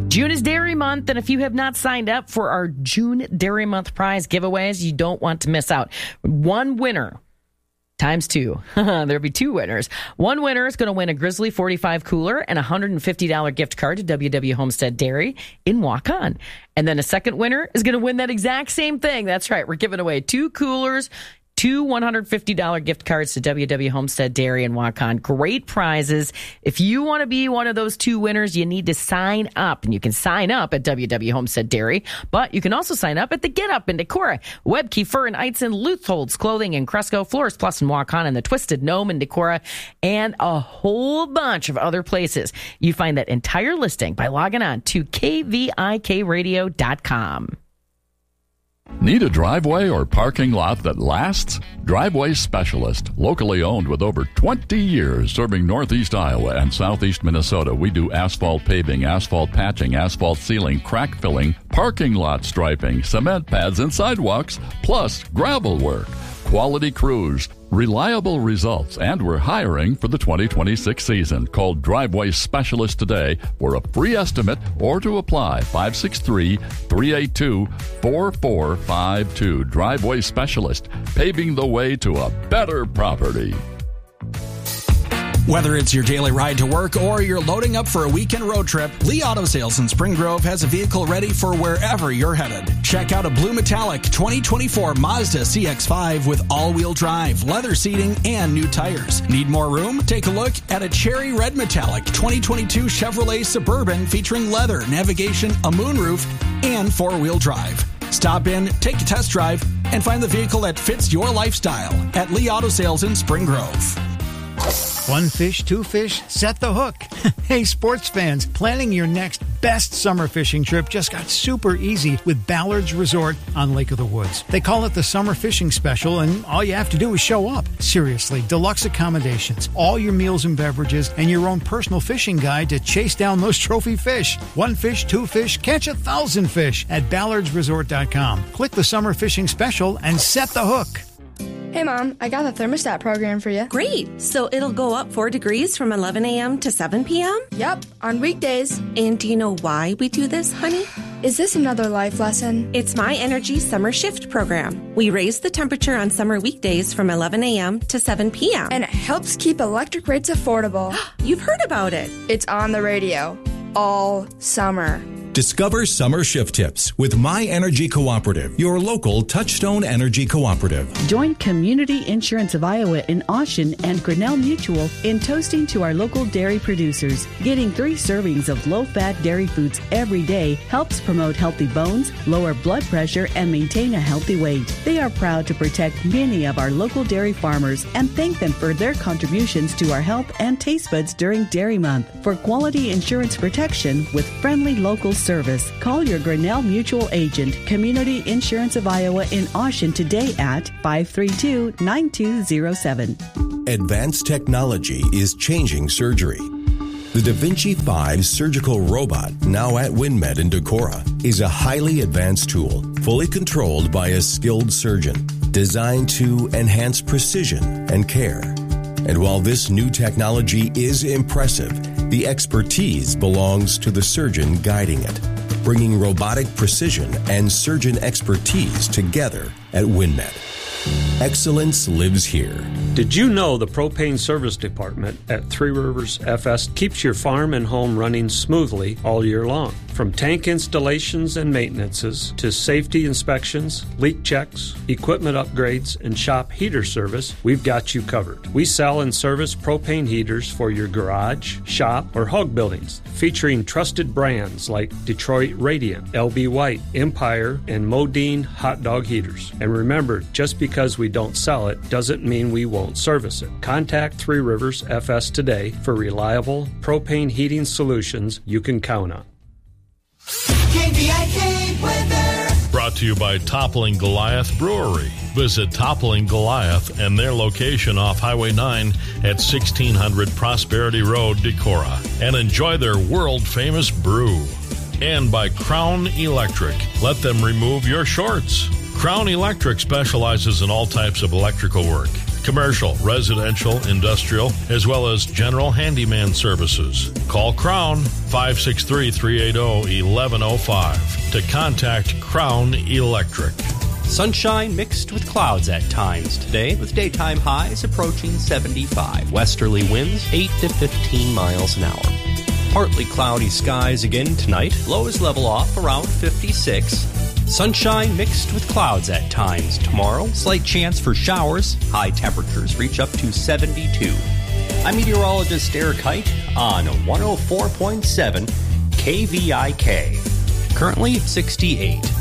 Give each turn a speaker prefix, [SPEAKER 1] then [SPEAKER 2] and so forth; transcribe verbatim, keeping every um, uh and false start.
[SPEAKER 1] June is Dairy Month, and if you have not signed up for our June Dairy Month prize giveaways, you don't want to miss out. One winner times two. There'll be two winners. One winner is going to win a Grizzly forty-five cooler and a one hundred fifty dollars gift card to W W Homestead Dairy in Waukon. And then a second winner is going to win that exact same thing. That's right. We're giving away two coolers, two one hundred fifty dollars gift cards to W W Homestead Dairy in Waukon. Great prizes. If you want to be one of those two winners, you need to sign up. And you can sign up at W W Homestead Dairy, but you can also sign up at the Get Up in Decorah, Webke Fur and Eitzen, Lutholds Clothing in Cresco, Florist Plus in Waukon, and the Twisted Gnome in Decorah, and a whole bunch of other places. You find that entire listing by logging on to K V I K radio dot com.
[SPEAKER 2] Need a driveway or parking lot that lasts? Driveway Specialist, locally owned with over twenty years serving Northeast Iowa and Southeast Minnesota. We do asphalt paving, asphalt patching, asphalt sealing, crack filling, parking lot striping, cement pads and sidewalks, plus gravel work. Quality crews, reliable results, and we're hiring for the twenty twenty-six season. Call Driveway Specialist today for a free estimate or to apply. five six three, three eight two, four four five two. Driveway Specialist, paving the way to a better property.
[SPEAKER 3] Whether it's your daily ride to work or you're loading up for a weekend road trip, Lee Auto Sales in Spring Grove has a vehicle ready for wherever you're headed. Check out a blue metallic twenty twenty-four Mazda C X five with all-wheel drive, leather seating, and new tires. Need more room? Take a look at a cherry red metallic twenty twenty-two Chevrolet Suburban featuring leather, navigation, a moonroof, and four-wheel drive. Stop in, take a test drive, and find the vehicle that fits your lifestyle at Lee Auto Sales in Spring Grove.
[SPEAKER 4] One fish, two fish, set the hook. Hey, sports fans, planning your next best summer fishing trip just got super easy with Ballard's Resort on Lake of the Woods. They call it the Summer Fishing Special, and all you have to do is show up. Seriously, deluxe accommodations, all your meals and beverages, and your own personal fishing guide to chase down those trophy fish. One fish, two fish, catch a thousand fish at ballards resort dot com. Click the Summer Fishing Special and set the hook.
[SPEAKER 5] Hey, Mom, I got the thermostat program for you.
[SPEAKER 6] Great. So it'll go up four degrees from eleven a.m. to seven p.m.?
[SPEAKER 5] Yep, on weekdays.
[SPEAKER 6] And do you know why we do this, honey?
[SPEAKER 5] Is this another life lesson?
[SPEAKER 6] It's My Energy Summer Shift program. We raise the temperature on summer weekdays from eleven a.m. to seven p.m.
[SPEAKER 5] And it helps keep electric rates affordable.
[SPEAKER 6] You've heard about it.
[SPEAKER 5] It's on the radio all summer.
[SPEAKER 7] Discover summer shift tips with My Energy Cooperative, your local Touchstone Energy Cooperative.
[SPEAKER 8] Join Community Insurance of Iowa in Austin and Grinnell Mutual in toasting to our local dairy producers. Getting three servings of low-fat dairy foods every day helps promote healthy bones, lower blood pressure, and maintain a healthy weight. They are proud to protect many of our local dairy farmers and thank them for their contributions to our health and taste buds during Dairy Month. For quality insurance protection with friendly local service, call your Grinnell Mutual agent, Community Insurance of Iowa in Austin today at five three two, nine two zero seven.
[SPEAKER 7] Advanced technology is changing surgery. The Da Vinci five surgical robot, now at WinMed in Decorah, is a highly advanced tool, fully controlled by a skilled surgeon, designed to enhance precision and care. And while this new technology is impressive, the expertise belongs to the surgeon guiding it, bringing robotic precision and surgeon expertise together at WinMed. Excellence lives here.
[SPEAKER 9] Did you know the propane service department at Three Rivers F S keeps your farm and home running smoothly all year long? From tank installations and maintenances to safety inspections, leak checks, equipment upgrades, and shop heater service, we've got you covered. We sell and service propane heaters for your garage, shop, or hog buildings, featuring trusted brands like Detroit Radiant, L B White, Empire, and Modine hot dog heaters. And remember, just because we don't sell it doesn't mean we won't service it. Contact Three Rivers F S today for reliable propane heating solutions you can count on.
[SPEAKER 10] K V I K weather.
[SPEAKER 11] Brought to you by Toppling Goliath Brewery. Visit Toppling Goliath and their location off Highway nine at sixteen hundred Prosperity Road, Decorah, and enjoy their world-famous brew. And by Crown Electric. Let them remove your shorts. Crown Electric specializes in all types of electrical work. commercial, residential, industrial, as well as general handyman services. Call Crown five six three, three eight zero, one one zero five to contact Crown Electric.
[SPEAKER 12] Sunshine mixed with clouds at times today, with daytime highs approaching seventy-five. Westerly winds eight to fifteen miles an hour. Partly cloudy skies again tonight. Lows level off around fifty-six. Sunshine mixed with clouds at times tomorrow. Slight chance for showers. High temperatures reach up to seventy-two. I'm meteorologist Eric Height on one oh four point seven K V I K. Currently sixty-eight.